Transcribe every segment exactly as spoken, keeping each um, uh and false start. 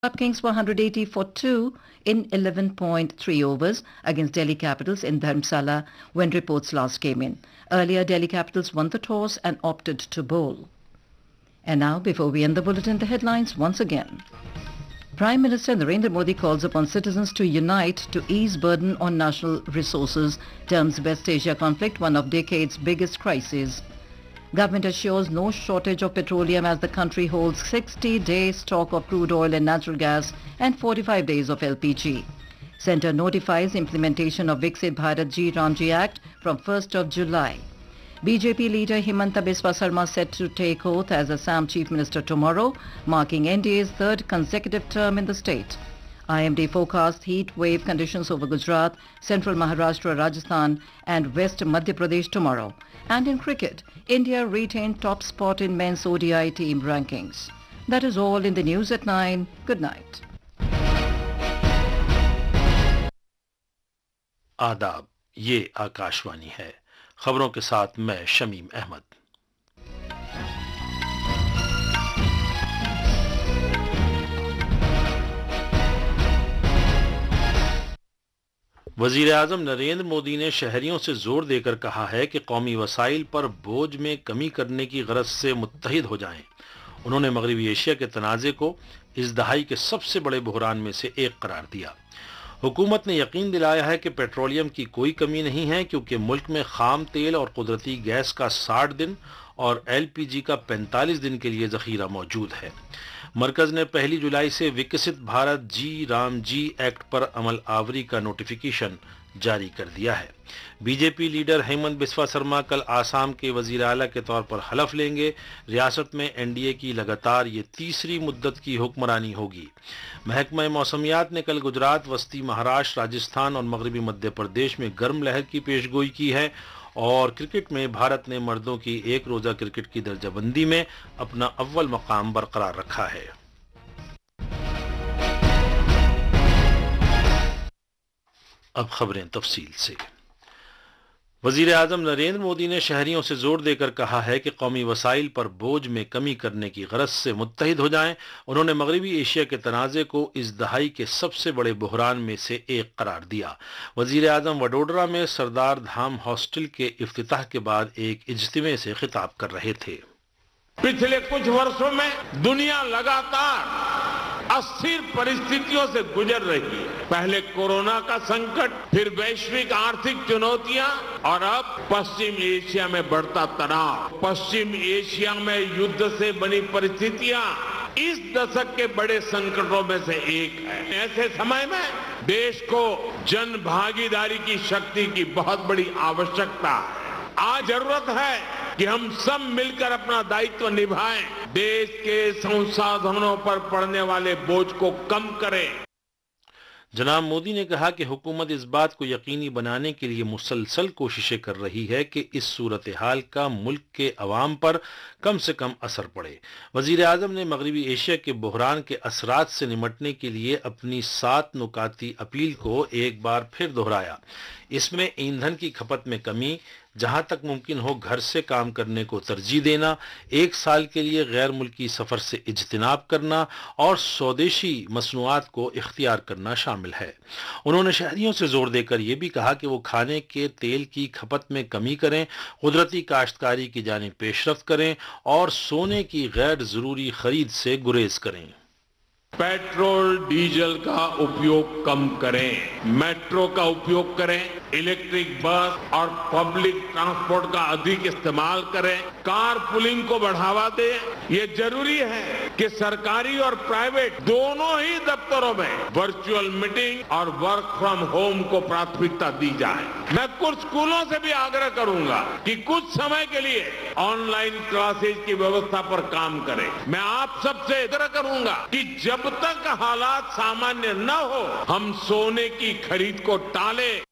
Punjab Kings were one hundred eighty for two in eleven point three overs against Delhi Capitals in Dharamsala when reports last came in. Earlier, Delhi Capitals won the toss and opted to bowl. And now, before we end the bulletin, the headlines once again. Prime Minister Narendra Modi calls upon citizens to unite to ease burden on national resources, terms West Asia conflict one of decade's biggest crises. Government assures no shortage of petroleum as the country holds sixty-day stock of crude oil and natural gas and forty-five days of L P G. Centre notifies implementation of Viksit Bharat Ji Ramji Act from first of July. B J P leader Himanta Biswa Sarma set to take oath as Assam Chief Minister tomorrow, marking N D A's third consecutive term in the state. I M D forecast heat wave conditions over Gujarat, central Maharashtra, Rajasthan and West Madhya Pradesh tomorrow. And in cricket, India retained top spot in men's O D I team rankings. That is all in the news at nine. Good night. आदाब, ये आकाशवाणी है। खबरों के साथ मैं शमीम अहमद। वजीर आजम नरेंद्र मोदी ने शहरियों से जोर देकर कहा है कि कौमी वसाइल पर बोझ में कमी करने की गरज से मुत्तहिद हो जाएं। उन्होंने मगरबी एशिया के तनाज़े को इस दहाई के सबसे बड़े बुहरान में से एक करार दिया। हुकूमत ने यकीन दिलाया है कि पेट्रोलियम की कोई कमी नहीं है, क्योंकि मुल्क में खाम तेल और कुदरती गैस का साठ दिन और एल पी जी का पैंतालीस दिन के लिए जखीरा मौजूद है। मरकज ने पहली जुलाई से विकसित भारत जी राम जी एक्ट पर अमल आवरी का नोटिफिकेशन जारी कर दिया है। बीजेपी लीडर हेमंत बिस्वा शर्मा कल आसाम के वजीर आला के तौर पर हलफ लेंगे। रियासत में एनडीए की लगातार ये तीसरी मुद्दत की हुक्मरानी होगी। महकमा मौसमियात ने कल गुजरात, वस्ती महाराष्ट्र, राजस्थान और मगरबी मध्य प्रदेश में गर्म लहर की पेशगोई की है। और क्रिकेट में भारत ने मर्दों की एक रोजा क्रिकेट की दर्जाबंदी में अपना अव्वल मकाम बरकरार रखा है। अब खबरें तफसील से। वजीर आजम नरेंद्र मोदी ने शहरियों से जोर देकर कहा है कि कौमी वसाइल पर बोझ में कमी करने की गरज से मुत्तहिद हो जाएं। उन्होंने मगरबी एशिया के तनाज़े को इस दहाई के सबसे बड़े बुहरान में से एक करार दिया। वजीर आजम वडोदरा में सरदार धाम हॉस्टल के इफ्तिताह के बाद एक इज्तिमे से खिताब कर रहे थे। पिछले कुछ वर्षों में दुनिया लगातार अस्थिर परिस्थितियों से गुजर रही है। पहले कोरोना का संकट, फिर वैश्विक आर्थिक चुनौतियां और अब पश्चिम एशिया में बढ़ता तनाव। पश्चिम एशिया में युद्ध से बनी परिस्थितियां इस दशक के बड़े संकटों में से एक है। ऐसे समय में देश को जन भागीदारी की शक्ति की बहुत बड़ी आवश्यकता है। आज जरूरत है कि हम सब मिलकर अपना दायित्व निभाएं, देश के संसाधनों पर पड़ने वाले बोझ को कम करें। जनाब मोदी ने कहा कि हुकूमत इस बात को यकीनी बनाने के लिए मुसलसल कोशिशें कर रही है कि इस सूरत हाल का मुल्क के अवाम पर कम से कम असर पड़े। वजीर आजम ने मगरबी एशिया के बहरान के असरात से निमटने के लिए अपनी सात नुकाती अपील को एक बार फिर दोहराया। इसमें ईंधन की खपत में कमी, जहां तक मुमकिन हो घर से काम करने को तरजीह देना, एक साल के लिए गैर मुल्की सफर से इज्तिनाब करना और स्वदेशी मसनूआत को इख्तियार करना शामिल है। उन्होंने शहरियों से जोर देकर यह भी कहा कि वो खाने के तेल की खपत में कमी करें, कुदरती काश्तकारी की जानिब पेशरफ्त करें और सोने की गैर जरूरी खरीद से गुरेज करें। पेट्रोल डीजल का उपयोग कम करें, मेट्रो का उपयोग करें, इलेक्ट्रिक बस और पब्लिक ट्रांसपोर्ट का अधिक इस्तेमाल करें, कार पुलिंग को बढ़ावा दें। ये जरूरी है कि सरकारी और प्राइवेट दोनों ही दफ्तरों में वर्चुअल मीटिंग और वर्क फ्रॉम होम को प्राथमिकता दी जाए। मैं कुछ स्कूलों से भी आग्रह करूंगा कि कुछ समय के लिए ऑनलाइन क्लासेज की व्यवस्था पर काम करें। मैं आप सबसे आग्रह करूंगा कि जब तक हालात सामान्य न हो, हम सोने की खरीद को टालें।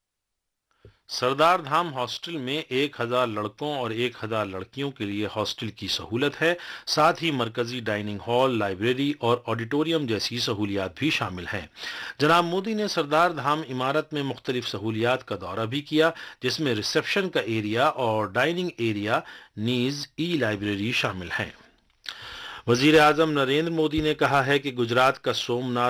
सरदार धाम हॉस्टल में एक हजार लड़कों और एक हजार लड़कियों के लिए हॉस्टल की सहूलत है। साथ ही मरकजी डाइनिंग हॉल, लाइब्रेरी और ऑडिटोरियम जैसी सहूलियात भी शामिल हैं। जनाब मोदी ने सरदार धाम इमारत में मुख्तलिफ सहूलियात का दौरा भी किया, जिसमें रिसेप्शन का एरिया और डाइनिंग एरिया नीज ई लाइब्रेरी शामिल हैं। وزیر اعظم نریندر مودی نے کہا ہے کہ گجرات کا سومناتھ